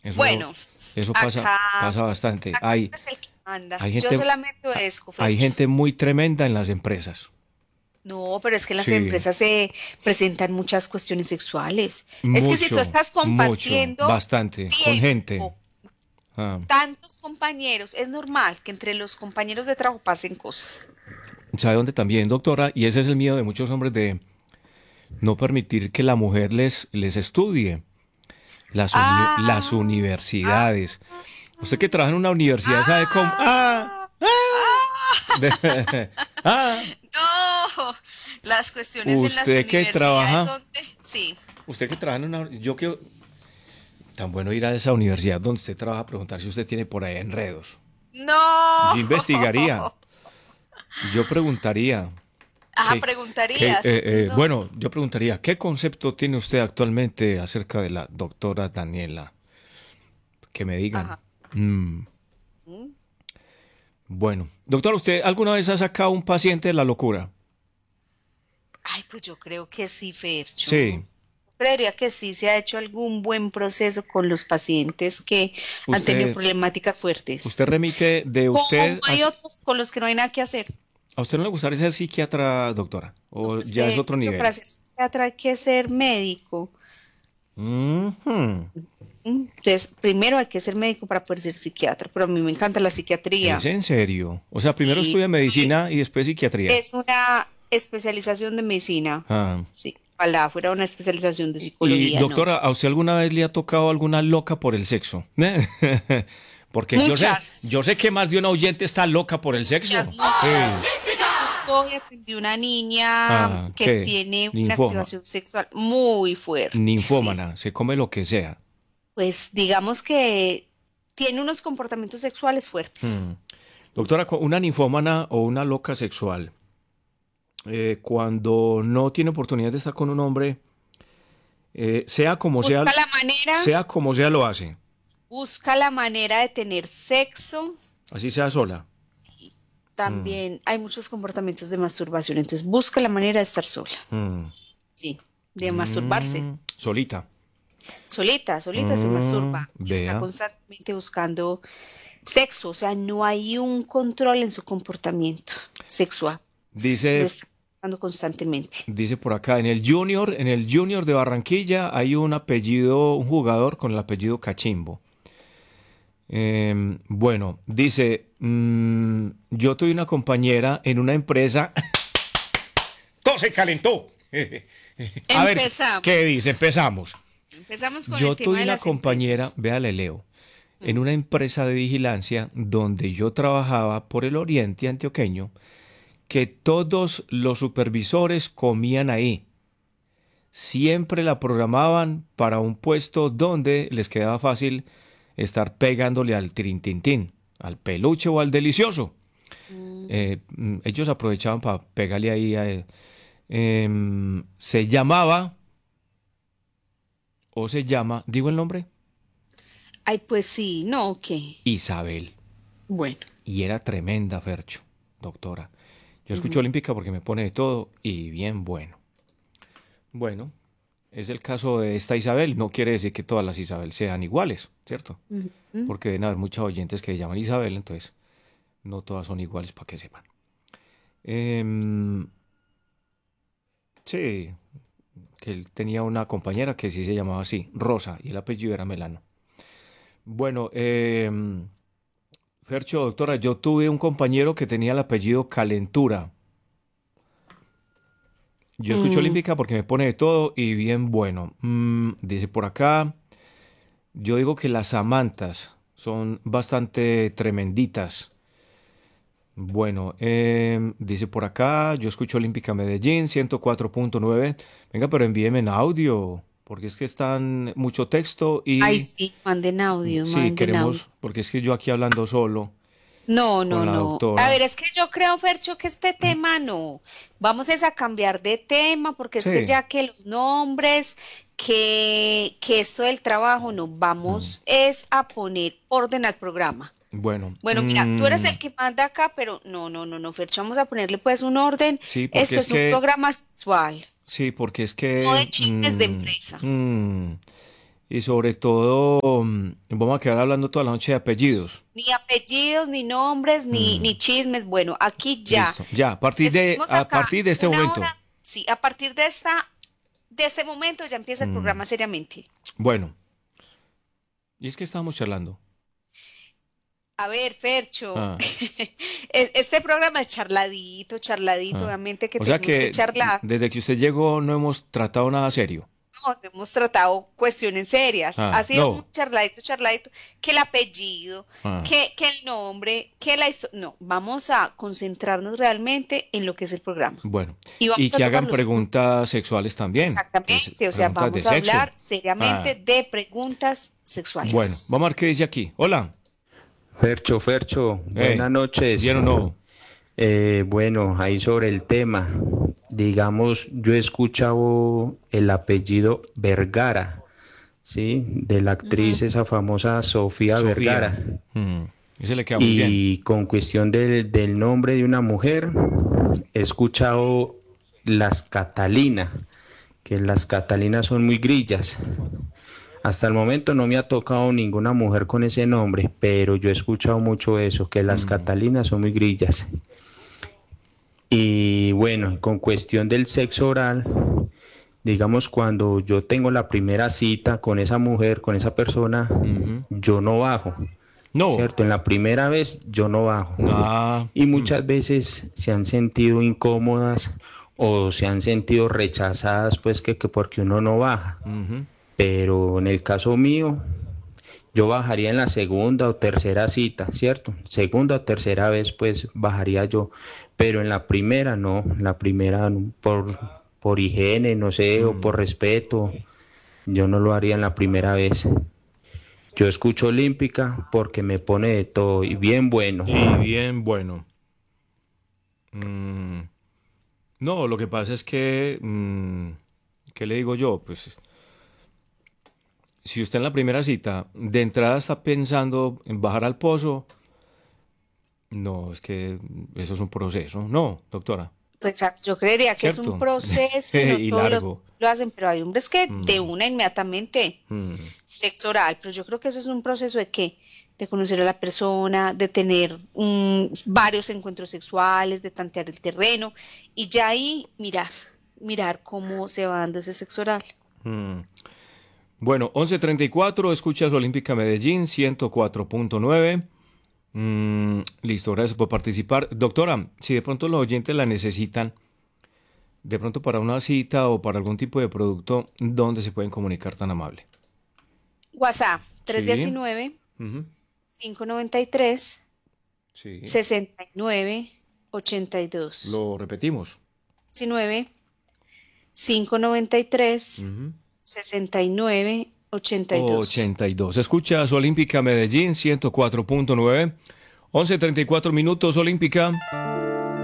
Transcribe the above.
Eso, Bueno, eso acá, pasa bastante. acá no es el que manda. Hay Yo gente, solamente obedezco, hay Fercho. gente muy tremenda en las empresas. No, pero es que en las Sí, empresas se presentan muchas cuestiones sexuales. Es que si tú mucho, estás mucho, compartiendo bastante, con gente. tiempo, Ah, tantos compañeros, es normal que entre los compañeros de trabajo pasen cosas. ¿sabe dónde también, doctora? Y ese es el miedo de muchos hombres de no permitir que la mujer les estudie. Las Ah, ah, universidades. Usted que trabaja en una universidad sabe cómo. ah, De- ah, no, las cuestiones en las usted que universidades trabaja, son de... Sí, usted que trabaja en una, yo que tan bueno ir a esa universidad donde usted trabaja a preguntar si usted tiene por ahí enredos. no. Yo investigaría, yo preguntaría, Ajá, ¿qué, preguntarías. No. bueno, yo preguntaría, ¿qué concepto tiene usted actualmente acerca de la doctora Daniela? Que me digan. Ajá. Mm, Mm. bueno, doctor, ¿usted alguna vez ha sacado un paciente de la locura? Ay, pues yo creo que sí, Fercho. Sí, Creería que sí se ha hecho algún buen proceso con los pacientes que han tenido usted, problemáticas fuertes. usted remite de Como usted hay otros con los que no hay nada que hacer. ¿a usted no le gustaría ser psiquiatra, doctora? No, ¿O pues ya es que, otro Fercho, para nivel? ser psiquiatra hay que ser médico. Ujú. Entonces, primero hay que ser médico para poder ser psiquiatra, pero a mí me encanta la ¿Es psiquiatría. en serio? O sea, primero Sí, estudia medicina y después psiquiatría. es una especialización de medicina. Ah. Sí, ojalá fuera una especialización de Y, psicología, no. doctora, ¿a usted alguna vez le ha tocado alguna loca por el sexo? Porque yo Muchas, sé que más de una oyente está loca por el muchas, sexo. Sí. muchas. Justo hoy atendí una niña Ah, que ¿qué? tiene una Linfoma. activación sexual muy fuerte, sí. Ninfómana, se come lo que sea. Pues digamos que tiene unos comportamientos sexuales Hmm. fuertes. Doctora, una ninfómana o una loca sexual, cuando no tiene oportunidad de estar con un hombre, Busca la manera, sea como sea lo hace, busca la manera de tener sexo. así sea sola. Mm, También hay muchos comportamientos de masturbación, entonces busca la manera de estar sola, mm, sí, de masturbarse. solita. Solita, solita se masturba y está Vea. constantemente buscando sexo, o sea, no hay un control en su comportamiento sexual. Dice, Entonces está buscando constantemente. dice por acá, en el Junior de Barranquilla hay un apellido, un jugador con el apellido Cachimbo. Bueno, dice, yo tuve una compañera en una empresa. Todo se calentó. A ver, ¿qué Empezamos. dice? Empezamos. Empezamos con el Yo tema tuve de una las compañera, empresas. vea, le leo, en Mm. una empresa de vigilancia donde yo trabajaba por el oriente antioqueño, que todos los supervisores comían ahí. Siempre la programaban para un puesto donde les quedaba fácil estar pegándole al trintintín, al peluche o al delicioso. Mm. Ellos aprovechaban para pegarle ahí a él. Se llamaba, o se llama, digo el nombre, Ay, pues sí, no, ok. Isabel. Bueno. Y era tremenda, Fercho, doctora. Yo escucho Ujú, Olímpica porque me pone de todo y bien bueno. Bueno, es el caso de esta Isabel. No quiere decir que todas las Isabel sean iguales, ¿cierto? ujú. Porque deben haber muchas oyentes que se llaman Isabel, entonces no todas son iguales para que sepan. Em, sí, que él tenía una compañera que sí se llamaba así, Rosa, y el apellido era Melano. Bueno, Fercho, doctora, yo tuve un compañero que tenía el apellido Calentura. Yo escucho Mm. Olímpica porque me pone de todo y bien bueno. Dice por acá, yo digo que las Samantas son bastante tremenditas. Bueno, dice por acá, yo escucho Olímpica Medellín 104.9. Venga, pero envíeme en audio, porque es que están mucho texto Ay, y sí, manden audio, sí, manden audio. queremos, porque es que yo aquí hablando solo No, con no, la no. A doctora. ver, es que yo creo, Fercho, que este tema no. Vamos es a cambiar de tema, porque es que Sí, ya que los nombres, que esto del trabajo, no, mm, vamos es a poner orden al programa. bueno, Bueno, mira, tú eres el que manda acá, pero no, no, no, no, Fercho, vamos a ponerle pues un orden. sí, porque Esto es es un que programa sexual, Sí, porque es no que de chismes de empresa. y sobre todo vamos a quedar hablando toda la noche de apellidos. Ni apellidos, ni nombres, ni Mm, chismes. Bueno, aquí ya. listo. Ya, Estuvimos a acá partir de este una momento. hora. Sí, a partir de este momento ya empieza el Mm, programa seriamente. bueno, y es que estábamos charlando. A ver, Fercho, Ah, este programa es charladito, charladito, ah. obviamente que O sea tenemos que que charlar. desde que usted llegó no hemos tratado nada serio. No, no hemos tratado cuestiones serias. Ha Ah, sido muy no. charladito, charladito, que el apellido, Ah, que el nombre, que la historia. No, vamos a concentrarnos realmente en lo que es el programa. bueno. Y Y vamos a que tocar hagan los puntos. preguntas sexuales también. Pues, Exactamente, o sea, preguntas de vamos a sexo. hablar seriamente Ah, de preguntas bueno, sexuales. vamos a ver qué dice aquí. Hola. Fercho, buenas ¿Bien noches. o no? Bueno, ahí sobre el tema, digamos, yo he escuchado el apellido Vergara, ¿sí? De la actriz Ujú. esa famosa Sofía Sofía. Vergara. Mm, ese le queda muy bien. Y con cuestión del nombre de una mujer, he escuchado las Catalina, que las Catalinas son muy grillas. Hasta el momento no me ha tocado ninguna mujer con ese nombre, pero yo he escuchado mucho eso, que las Mm, Catalinas son muy grillas. Y bueno, con cuestión del sexo oral, digamos, cuando yo tengo la primera cita con esa mujer, con esa persona, ujú. yo no bajo, No. ¿cierto? En la primera vez yo no bajo. Ah, Y mm, muchas veces se han sentido incómodas o se han sentido rechazadas, pues que porque uno no baja. ujú. Pero en el caso mío, yo bajaría en la segunda o tercera cita, ¿cierto? Segunda o tercera vez, pues bajaría yo, pero en la primera no, en la primera no, por higiene, no sé, o por Mm. respeto, yo no lo haría en la primera vez. Yo escucho Olímpica porque me pone de todo y bien bueno. Y bien, bueno. Mm, no, lo que pasa es que, ¿qué le digo yo? Pues si usted en la primera cita de entrada está pensando en bajar al pozo, no, es que eso es un proceso. No, doctora, Pues yo creería que es un ¿cierto? proceso y no Y todos los largo. lo hacen, pero hay hombres que de Mm, una inmediatamente mm, sexo oral, pero yo creo que eso es un proceso de qué, de conocer a la persona, de tener varios encuentros sexuales, de tantear el terreno y ya ahí mirar cómo se va dando ese sexo oral. mm. Bueno, 11:34, escuchas Olímpica Medellín, 104.9. Listo, gracias por participar. Doctora, si de pronto los oyentes la necesitan, de pronto para una cita o para algún tipo de producto, ¿dónde se pueden comunicar tan amable? WhatsApp Sí, 319 ujú, 593 sí, 6982. lo repetimos. 19 593 Ujú. 6982. 82. Escuchas Olímpica Medellín, 104.9. 11:34 minutos, Olímpica.